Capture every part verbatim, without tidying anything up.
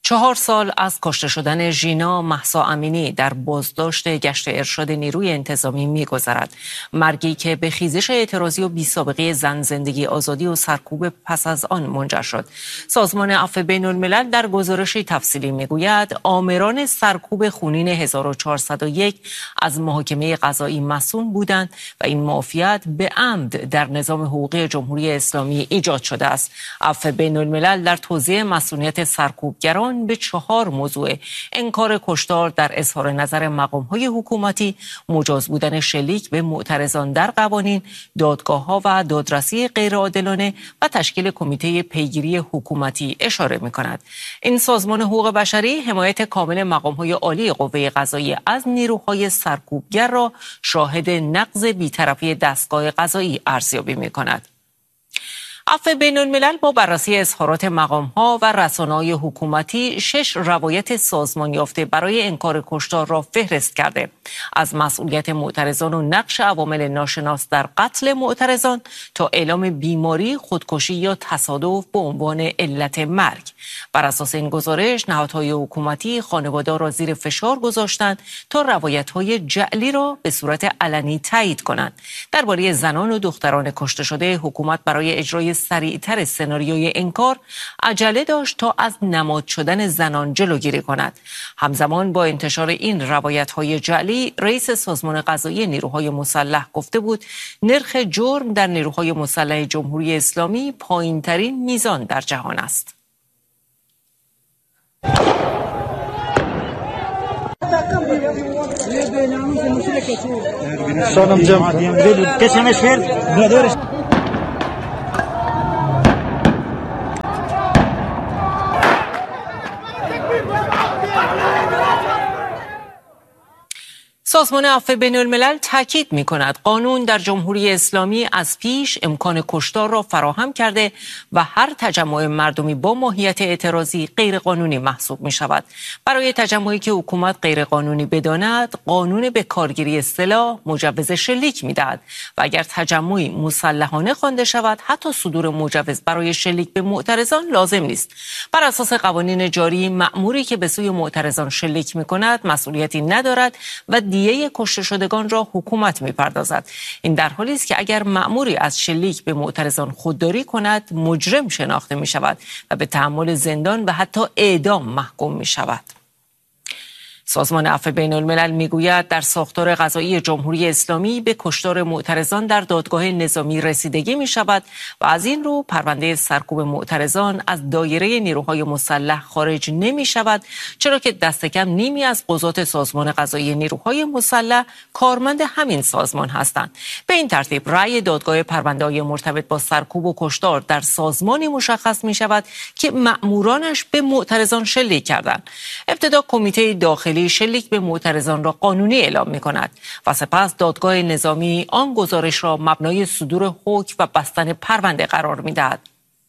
چهار سال از کشته شدن ژینا مهسا امینی در بازداشت گشت ارشاد نیروی انتظامی می‌گذرد. مرگی که به خیزش اعتراضی و بی‌سابقه زن، زندگی، آزادی و سرکوب پس از آن منجر شد. سازمان عفو بین‌الملل در گزارشی تفصیلی می‌گوید آمران سرکوب خونین هزار و چهارصد و یک از محاکمه قضایی مصون بودند و این معافیت به عمد در نظام حقوقی جمهوری اسلامی ایجاد شده است. عفو بین‌الملل در توضیح مسئولیت سرکوبگران به چهار موضوع: انکار کشتار در اظهار نظر مقام‌های حکومتی، مجاز بودن شلیک به معترضان در قوانین، دادگاه‌ها و دادرسی غیرعادلانه و تشکیل کمیته پیگیری حکومتی اشاره می‌کند. این سازمان حقوق بشری حمایت کامل مقام‌های عالی قوه قضاییه از نیروهای سرکوبگر را شاهد نقض بی‌طرفی دستگاه قضایی ارزیابی می‌کند. عفو بین‌الملل با بررسی اظهارات مقام‌ها و رسانه‌های حکومتی شش روایت سازمان یافته برای انکار کشتار را فهرست کرده. از مسئولیت معترضان و نقش عوامل ناشناس در قتل معترضان تا اعلام بیماری، خودکشی یا تصادف به عنوان علت مرگ. بر اساس این گزارش، نهادهای حکومتی خانواده را زیر فشار گذاشتند تا روایت‌های جعلی را به صورت علنی تایید کنند. درباره زنان و دختران کشته شده، حکومت برای اجرای سریعتر سناریوی انکار عجله داشت تا از نماد شدن زنان جلوگیری کند. همزمان با انتشار این روایت‌های جعلی، رئیس سازمان قضایی نیروهای مسلح گفته بود نرخ جرم در نیروهای مسلح جمهوری اسلامی پایین‌ترین میزان در جهان است. سازمان عفو بین‌الملل تاکید می‌کند قانون در جمهوری اسلامی از پیش امکان کشتار را فراهم کرده و هر تجمع مردمی با ماهیت اعتراضی غیرقانونی محسوب می‌شود. برای تجمعی که حکومت غیرقانونی بداند، قانون به کارگیری سلاح مجوز شلیک می‌دهد و اگر تجمعی مسلحانه خوانده شود، حتی صدور مجوز برای شلیک به معترضان لازم نیست. بر اساس قوانین جاری، مأموری که به سوی معترضان شلیک می‌کند مسئولیتی ندارد و دیه کشته شدگان را حکومت می‌پردازد. این در حالی است که اگر مأموری از شلیک به معترضان خودداری کند، مجرم شناخته می‌شود و به تحمل زندان و حتی اعدام محکوم می‌شود. سازمان عفو بین‌الملل میگوید در ساختار قضایی جمهوری اسلامی به کشتار معترضان در دادگاه نظامی رسیدگی می شود و از این رو پرونده سرکوب معترضان از دایره نیروهای مسلح خارج نمی شود، چرا که دست کم نیمی از قضات سازمان قضایی نیروهای مسلح کارمند همین سازمان هستند. به این ترتیب رأی دادگاه پرونده‌های مرتبط با سرکوب و کشتار در سازمانی مشخص می شود که مأمورانش به معترضان شلیک کردند. ابتدا کمیته داخلی شلیک به معترضان را قانونی اعلام می کند و سپس دادگاه نظامی آن گزارش را مبنای صدور حکم و بستن پرونده قرار می دهد.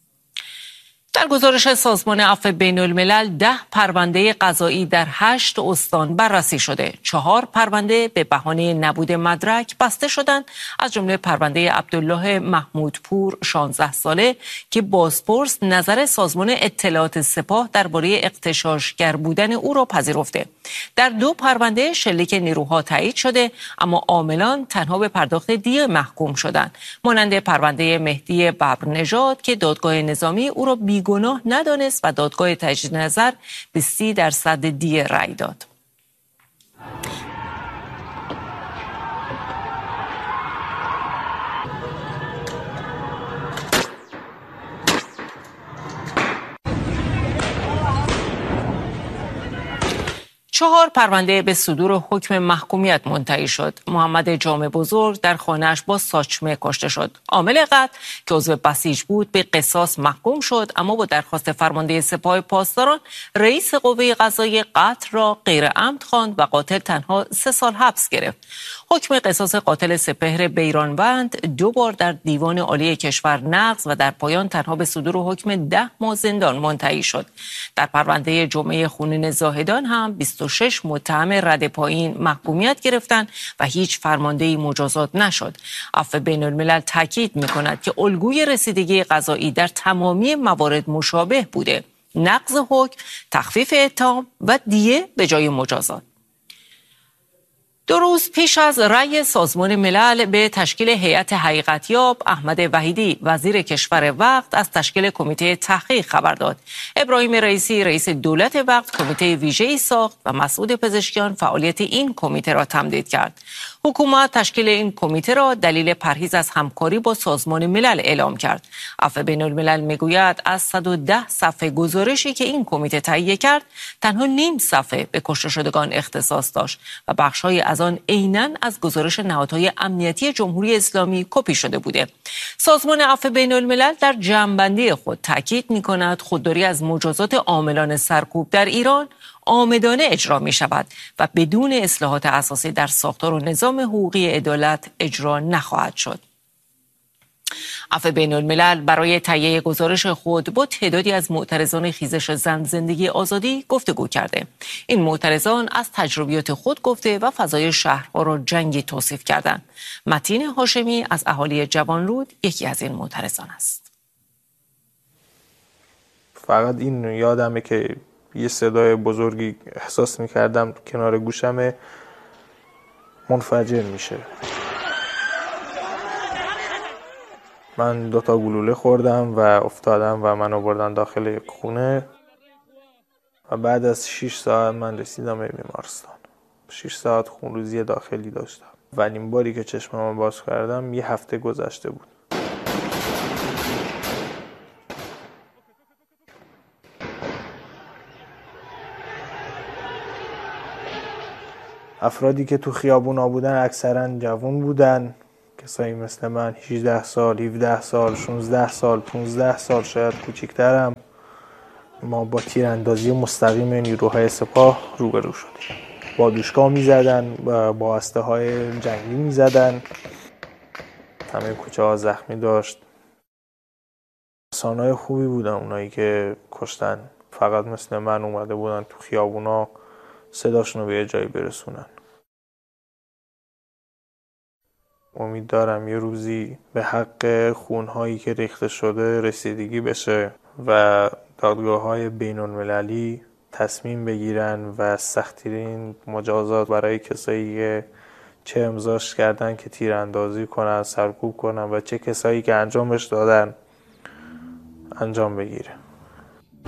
در گزارش سازمان عفو بین‌الملل ده پرونده قضایی در هشت استان بررسی شده. چهار پرونده به بهانه نبود مدرک بسته شدند، از جمله پرونده عبدالله محمودپور شانزده ساله که بازپرس نظر سازمان اطلاعات سپاه درباره اغتشاشگر بودن او را پذیرفته. در دو پرونده شلیک نیروها تایید شده، اما عاملان تنها به پرداخت دیه محکوم شدند، مانند پرونده مهدی ببرنژاد که دادگاه نظامی او را بی گناه ندانست و دادگاه تجدید نظر به سی درصد دیه رأی داد. چهار پرونده به صدور حکم محکومیت منتهی شد. محمد جامع بزرگ در خانه‌اش با ساچمه کشته شد. عامل قتل که عضو بسیج بود به قصاص محکوم شد، اما با درخواست فرمانده سپاه پاسداران رئیس قوه قضاییه قتل را غیر عمد خواند و قاتل تنها سه سال حبس گرفت. حکم قصاص قاتل سپهر بیرانوند دو بار در دیوان عالی کشور نقض و در پایان تنها به صدور حکم ده ماه زندان منتهی شد. در پرونده جمعه خونین زاهدان هم بیست و شش متهم رد پایین محکومیت گرفتند و هیچ فرماندهی مجازات نشد. عفو بین‌الملل تاکید می‌کند که الگوی رسیدگی قضایی در تمامی موارد مشابه بوده. نقض حکم، تخفیف اتهام و دیه به جای مجازات. دو روز پیش از رأی سازمان ملل به تشکیل هیئت حقیقتیاب، احمد وحیدی وزیر کشور وقت از تشکیل کمیته تحقیق خبر داد. ابراهیم رئیسی رئیس دولت وقت کمیته ویژه‌ای ساخت و مسعود پزشکیان فعالیت این کمیته را تمدید کرد. حکومت تشکیل این کمیته را دلیل پرهیز از همکاری با سازمان ملل اعلام کرد. عفو بین الملل میگوید از صد و ده صفحه گزارشی که این کمیته تهیه کرد، تنها نیم صفحه به کشته شدگان اختصاص داشت و بخش‌های از آن عیناً از گزارش نهادهای امنیتی جمهوری اسلامی کپی شده بوده. سازمان عفو بین الملل در جمع‌بندی خود تاکید می‌کند خودداری از مجازات عاملان سرکوب در ایران عامدانه اجرا می شود و بدون اصلاحات اساسی در ساختار و نظام حقوقی عدالت اجرا نخواهد شد. عفو بین الملل برای تهیه گزارش خود با تعدادی از معترضان خیزش زن زندگی آزادی گفتگو کرده. این معترضان از تجربیات خود گفته و فضای شهرها را جنگی توصیف کردند. متین هاشمی از اهالی جوانرود یکی از این معترضان است. فقط این یادمه که یه صدای بزرگی احساس میکردم کنار گوشم منفجر میشه. من دوتا گلوله خوردم و افتادم و منو بردن داخل یک خونه و بعد از شش ساعت من رسیدم به بیمارستان. شش ساعت خونریزی داخلی داشتم. اولین باری که چشممو باز کردم یه هفته گذشته بود. افرادی که تو خیابونا بودن اکثرا جوان بودن، کسایی مثل من هجده سال، هفده سال، شانزده سال، پانزده سال، شاید کوچیک‌ترم. ما با تیراندازی مستقیم نیروهای سپاه روبرو شدیم. با دوشکا می‌زدن، با اسلحه‌های جنگی می‌زدن. همه کوچه ها زخمی داشت. انسانای خوبی بودن اونایی که کشتن. فقط مثل من اومده بودن تو خیابونا صداشون رو به یه جایی برسونن. امید دارم یه روزی به حق خونهایی که ریخته شده رسیدگی بشه و دادگاه‌های بین‌المللی تصمیم بگیرن و سخت‌ترین مجازات برای کسایی که چه امضاش کردن که تیراندازی کنن، سرکوب کنن و چه کسایی که انجامش دادن انجام بگیره.